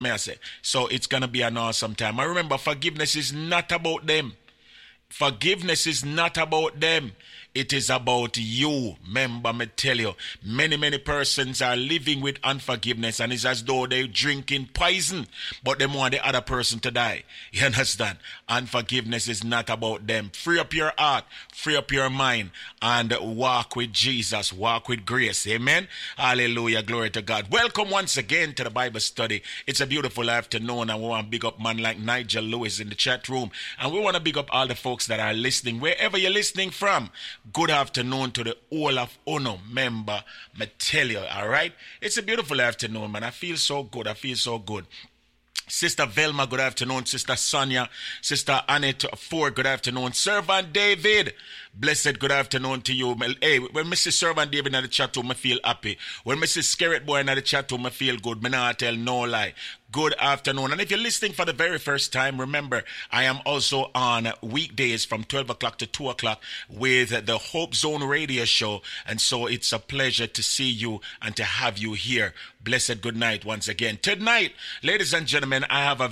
May I say? So it's gonna be an awesome time. I remember forgiveness is not about them. Forgiveness is not about them. It is about you. Remember, me tell you, many persons are living with unforgiveness, and it's as though they're drinking poison, but they want the other person to die. You understand? Unforgiveness is not about them. Free up your heart, free up your mind, and walk with Jesus, walk with grace. Amen. Hallelujah. Glory to God. Welcome once again to the Bible study. It's a beautiful afternoon, and we want to big up man like Nigel Lewis in the chat room, and we want to big up all the folks that are listening, wherever you're listening from. Good afternoon to the whole of Uno member, me tell you, all right? It's a beautiful afternoon, man. I feel so good. I feel so good. Sister Velma, good afternoon. Sister Sonia, Sister Annette Ford, good afternoon. Servant David, blessed good afternoon to you. Hey, when Mrs. Servant David in the chat room, I feel happy. When Mrs. Skerrit Boy in the chat room, I feel good. Me not tell no lie. Good afternoon. And if you're listening for the very first time, remember, I am also on weekdays from 12 o'clock to 2 o'clock with the Hope Zone radio show. And so it's a pleasure to see you and to have you here. Blessed good night once again. Tonight, ladies and gentlemen, I have a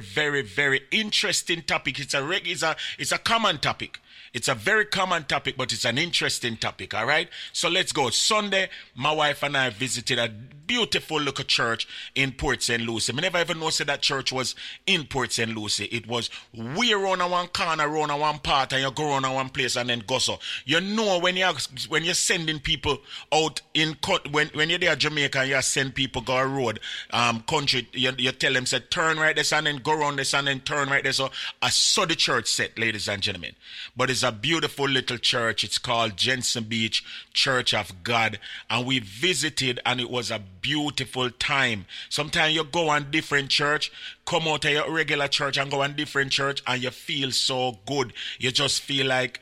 very interesting topic. It's a common topic. It's a very common topic, but it's an interesting topic, all right? So let's go. Sunday, my wife and I visited a beautiful little church in Port St. Lucie. I never even know that church was in Port St. Lucie. It was way around one corner, around one part, and you go around one place and then go so. You know when you're sending people out in when you're there in Jamaica and you send people go a road, country, you tell them say turn right this and then go around this and then turn right there. So I saw the church set, ladies and gentlemen. But it's a beautiful little church. It's called Jensen Beach Church of God, and we visited, and it was a beautiful time. Sometimes you go on different church, come out of your regular church and go on different church, and you feel so good. You just feel like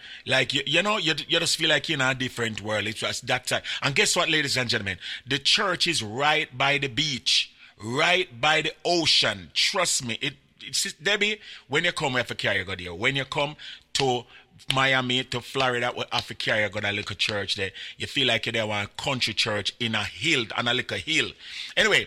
you just feel like you're in a different world. It's just that time. And guess what, ladies and gentlemen? The church is right by the beach, right by the ocean. Trust me. It's Debbie, when you come, we have to carry you go there. When you come to Miami, to Florida, we have to carry you go to a little church there. You feel like you're there one country church in a hill, on a little hill. Anyway,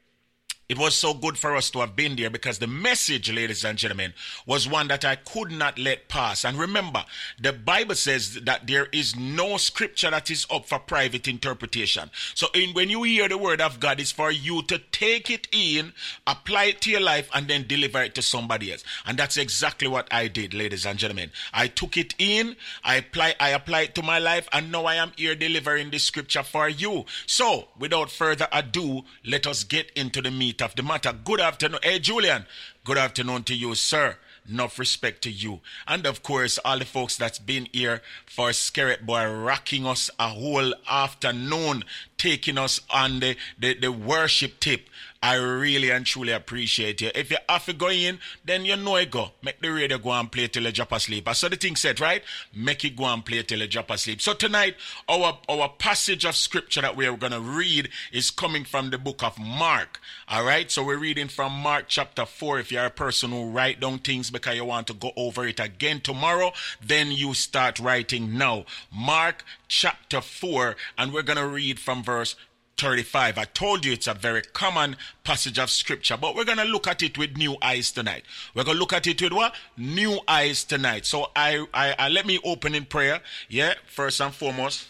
it was so good for us to have been there because the message, ladies and gentlemen, was one that I could not let pass. And remember, the Bible says that there is no scripture that is up for private interpretation. So when you hear the word of God, it's for you to take it in, apply it to your life, and then deliver it to somebody else. And that's exactly what I did, ladies and gentlemen. I took it in, I applied it to my life, and now I am here delivering this scripture for you. So, without further ado, let us get into the meat of the matter. Good afternoon. Hey, Julian. Good afternoon to you, sir. Enough respect to you. And of course, all the folks that's been here for Skerrit Boy, rocking us a whole afternoon, taking us on the worship tip. I really and truly appreciate you. If you have to go in, then you know it go. Make the radio go and play till you drop asleep. I saw the thing said, right? Make it go and play till you drop asleep. So tonight, our passage of scripture that we're going to read is coming from the book of Mark. All right? So we're reading from Mark chapter 4. If you're a person who write down things because you want to go over it again tomorrow, then you start writing now. Mark chapter 4, and we're going to read from verse 35. I told you it's a very common passage of scripture, but we're going to look at it with new eyes tonight. We're going to look at it with what? New eyes tonight. So I let me open in prayer. Yeah, first and foremost,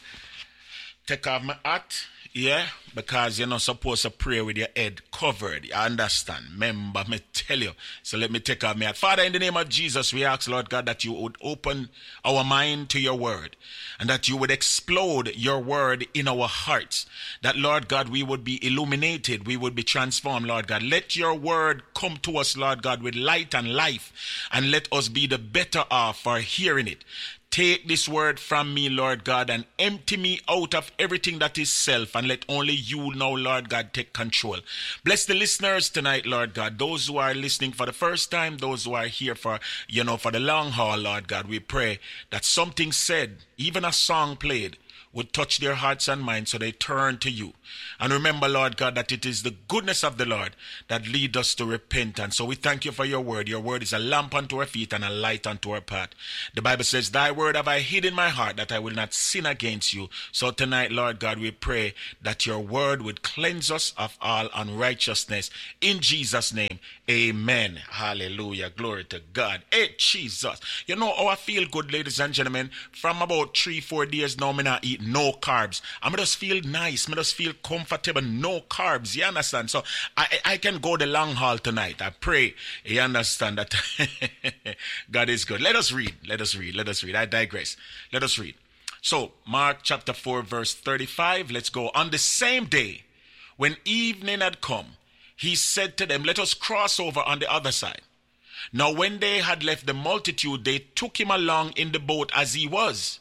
take off my hat. Yeah, because you're not supposed to pray with your head covered. You understand? Remember, me tell you. So let me take off my hat. Father, in the name of Jesus, we ask, Lord God, that you would open our mind to your word and that you would explode your word in our hearts. That, Lord God, we would be illuminated. We would be transformed, Lord God. Let your word come to us, Lord God, with light and life, and let us be the better off for hearing it. Take this word from me, Lord God, and empty me out of everything that is self, and let only you now, Lord God, take control. Bless the listeners tonight, Lord God. Those who are listening for the first time, those who are here for the long haul, Lord God, we pray that something said, even a song played, would touch their hearts and minds so they turn to you. And remember, Lord God, that it is the goodness of the Lord that lead us to repentance. So we thank you for your word. Your word is a lamp unto our feet and a light unto our path. The Bible says, thy word have I hid in my heart that I will not sin against you. So tonight, Lord God, we pray that your word would cleanse us of all unrighteousness. In Jesus' name, amen. Hallelujah. Glory to God. Hey, Jesus. You know how I feel good, ladies and gentlemen? From about 3-4 days now, I not eat no carbs. I just feel nice. I just feel comfortable. No carbs. You understand? So I can go the long haul tonight. I pray you understand that God is good. Let us read. Let us read. Let us read. I digress. Let us read. So, Mark chapter 4, verse 35. Let's go. On the same day, when evening had come, he said to them, let us cross over on the other side. Now when they had left the multitude, they took him along in the boat as he was.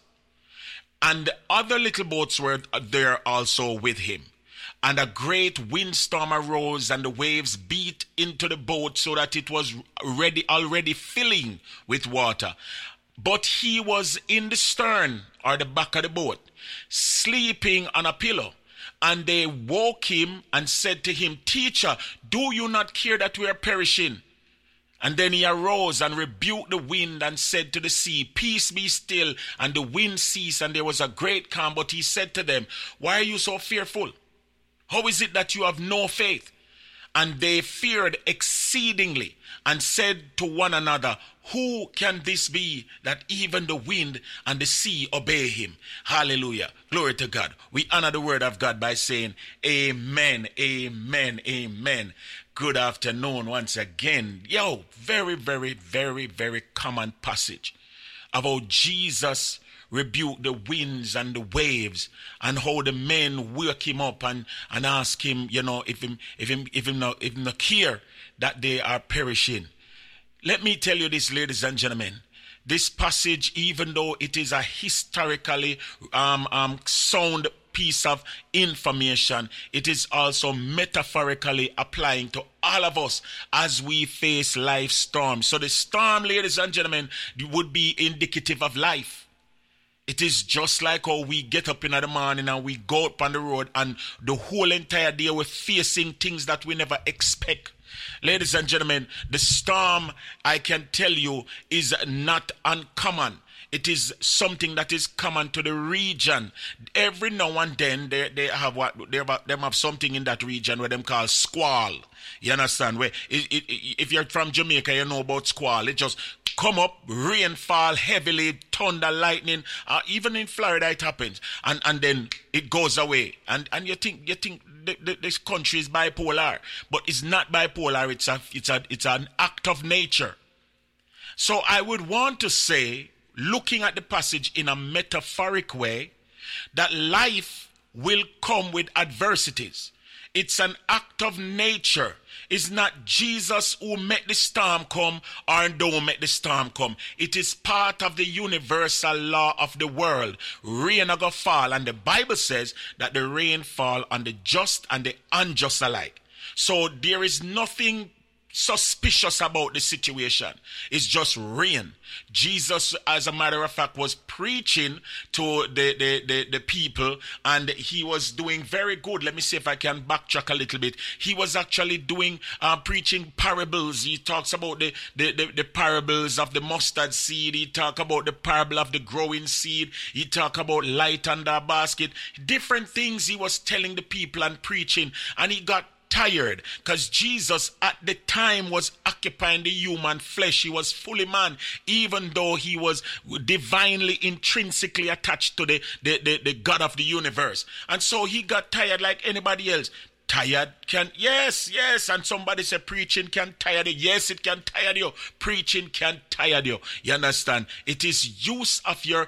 And other little boats were there also with him. And a great windstorm arose, and the waves beat into the boat so that it was already filling with water. But he was in the stern, or the back of the boat, sleeping on a pillow. And they woke him and said to him, Teacher, do you not care that we are perishing? And then he arose and rebuked the wind and said to the sea, Peace, be still. And the wind ceased, and there was a great calm. But he said to them, Why are you so fearful? How is it that you have no faith? And they feared exceedingly and said to one another, Who can this be that even the wind and the sea obey him? Hallelujah. Glory to God. We honor the word of God by saying amen, amen, amen. Good afternoon once again. Very, very, very, very common passage about Jesus rebuked the winds and the waves, and how the men wake him up and ask him, if him not care that they are perishing. Let me tell you this, ladies and gentlemen. This passage, even though it is a historically sound piece of information, it is also metaphorically applying to all of us as we face life storms. So the storm, ladies and gentlemen, would be indicative of life. It is just like how we get up in the morning and we go up on the road, and the whole entire day we're facing things that we never expect. Ladies and gentlemen, the storm, I can tell you, is not uncommon. It is something that is common to the region. Every now and then they have something in that region where them call squall. You understand? Where if you're from Jamaica, you know about squall. It just come up, rain fall heavily, thunder, lightning. Even in Florida it happens, and then it goes away. And you think this country is bipolar, but it's not bipolar. It's an act of nature. So I would want to say, looking at the passage in a metaphoric way, that life will come with adversities. It's an act of nature. It's not Jesus who made the storm come or don't make the storm come. It is part of the universal law of the world. Rain are going to fall, and the Bible says that the rain fall on the just and the unjust alike. So there is nothing suspicious about the situation. It's just rain. Jesus, as a matter of fact, was preaching to the people, and he was doing very good. Let me see if I can backtrack a little bit. He was actually doing preaching parables. He talks about the parables of the mustard seed. He talks about the parable of the growing seed. He talks about light under a basket. Different things he was telling the people and preaching, and he got tired, because Jesus at the time was occupying the human flesh. He was fully man, even though he was divinely intrinsically attached to the God of the universe. And so he got tired like anybody else. Tired can, yes, and somebody said preaching can tire you. Yes, it can tire you. Preaching can tire you. You understand? It is use of your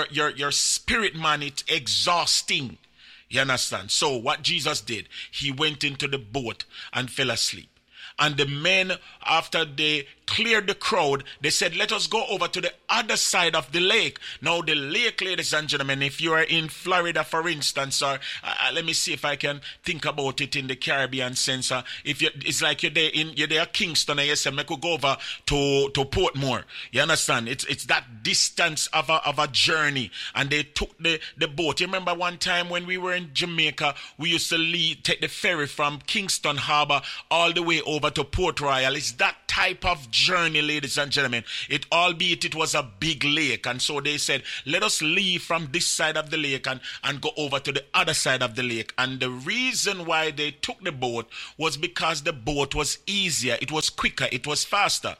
spirit, man. It's exhausting. You understand? So what Jesus did, he went into the boat and fell asleep. And the men, after they cleared the crowd, they said, let us go over to the other side of the lake. Now, the lake, ladies and gentlemen, if you are in Florida, for instance, or let me see if I can think about it in the Caribbean sense. It's like you're there Kingston, and you say, I could go over to Portmore. You understand? It's that distance of a journey. And they took the boat. You remember one time when we were in Jamaica, we used to take the ferry from Kingston Harbor all the way over to Port Royal. It's that type of journey, ladies and gentlemen. Albeit it was a big lake. And so they said, let us leave from this side of the lake and go over to the other side of the lake. And the reason why they took the boat was because the boat was easier, it was quicker, it was faster.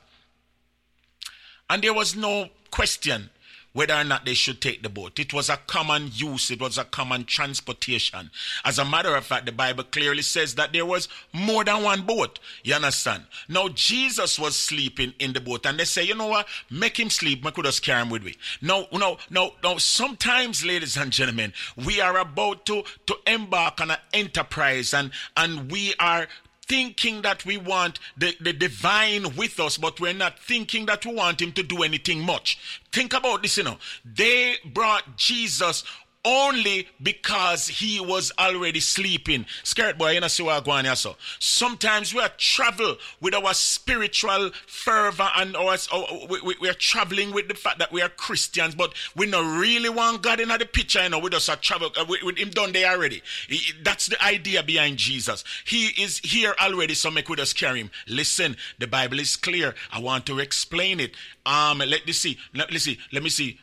And there was no question whether or not they should take the boat. It was a common use. It was a common transportation. As a matter of fact, the Bible clearly says that there was more than one boat. You understand? Now, Jesus was sleeping in the boat. And they say, you know what? Make him sleep. We could just carry him with me. No. Sometimes, ladies and gentlemen, we are about to embark on an enterprise. And we are thinking that we want the divine with us, but we're not thinking that we want him to do anything much. Think about this, They brought Jesus only because he was already sleeping. Scared boy, see what I'm going so. Sometimes we are travel with our spiritual fervor and we are traveling with the fact that we are Christians, but we don't really want God in the picture, We just are travel with him done there already. That's the idea behind Jesus. He is here already, so make we just carry him. Listen, the Bible is clear. I want to explain it. Let me see.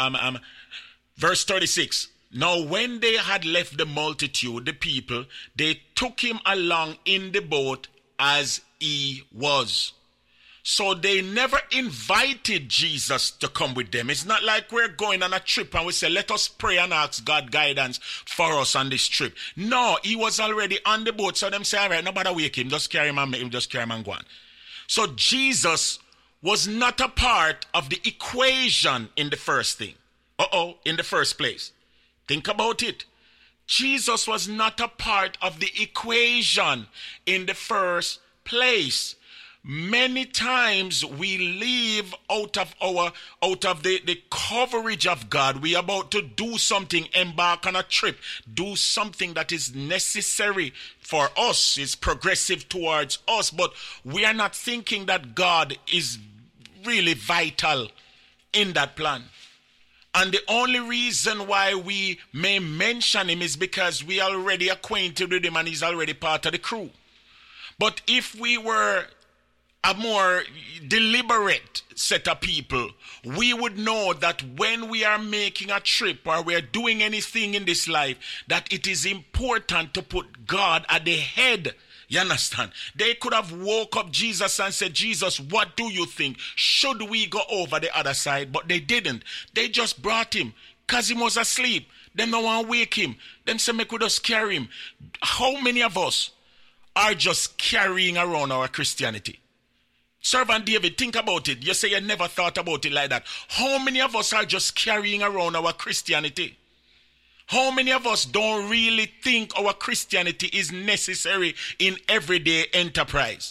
Verse 36. Now, when they had left the multitude, the people, they took him along in the boat as he was. So they never invited Jesus to come with them. It's not like we're going on a trip and we say, let us pray and ask God guidance for us on this trip. No, he was already on the boat. So them say, all right, nobody wake him. Just carry him and go on. So Jesus was not a part of the equation in the first thing. In the first place. Think about it. Jesus was not a part of the equation in the first place. Many times we leave out of the coverage of God. We are about to do something, embark on a trip, do something that is necessary for us, is progressive towards us, but we are not thinking that God is really vital in that plan. And the only reason why we may mention him is because we are already acquainted with him and he's already part of the crew. But if we were a more deliberate set of people, we would know that when we are making a trip or we are doing anything in this life, that it is important to put God at the head. You understand? They could have woke up Jesus and said, Jesus, what do you think? Should we go over the other side? But they didn't. They just brought him because he was asleep. Them no want to wake him. Them say, make we just carry him. How many of us are just carrying around our Christianity? Servant David, think about it. You say you never thought about it like that. How many of us are just carrying around our Christianity? How many of us don't really think our Christianity is necessary in everyday enterprise?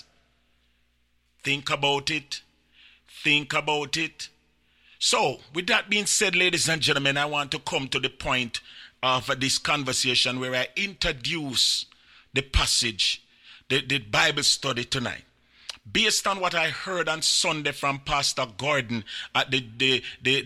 Think about it. Think about it. So, with that being said, ladies and gentlemen, I want to come to the point of this conversation where I introduce the passage, the Bible study tonight. Based on what I heard on Sunday from Pastor Gordon at the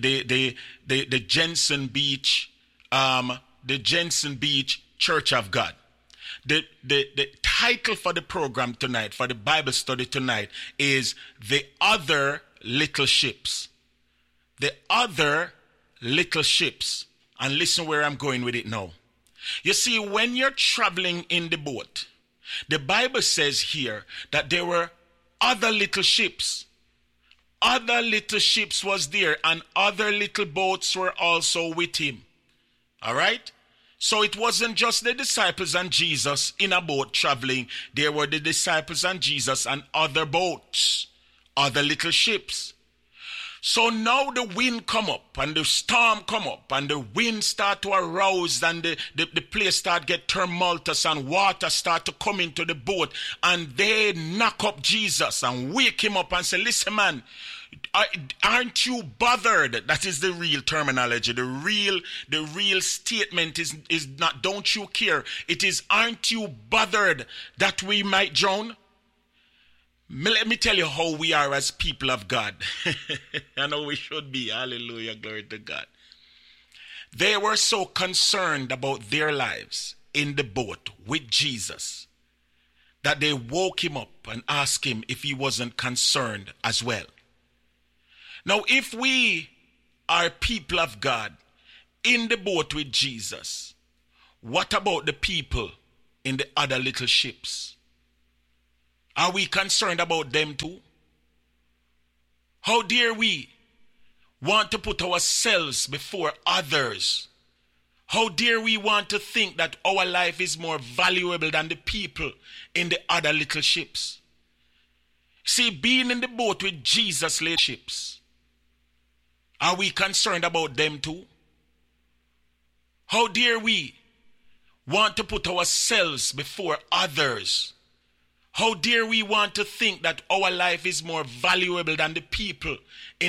Jensen Beach, the Jensen Beach Church of God. The title for the program tonight, for the Bible study tonight, is The Other Little Ships. The Other Little Ships. And listen where I'm going with it now. You see, when you're traveling in the boat, the Bible says here that there were other little ships. Other little ships was there, and other little boats were also with him. All right? So it wasn't just the disciples and Jesus in a boat traveling. There were the disciples and Jesus and other boats, other little ships. So now the wind come up and the storm come up and the wind start to arouse and the place start get tumultuous and water start to come into the boat and they knock up Jesus and wake him up and say, listen man, aren't you bothered? That is the real terminology. The real statement is not don't you care. It is aren't you bothered that we might drown? Let me tell you how we are as people of God. I know we should be. Hallelujah. Glory to God. They were so concerned about their lives in the boat with Jesus that they woke him up and asked him if he wasn't concerned as well. Now, if we are people of God in the boat with Jesus, what about the people in the other little ships? Are we concerned about them too? How dare we want to put ourselves before others? How dare we want to think that our life is more valuable than the people in the other little ships? See, being in the boat with Jesus' little ships, are we concerned about them too? How dare we want to put ourselves before others? How dare we want to think that our life is more valuable than the people in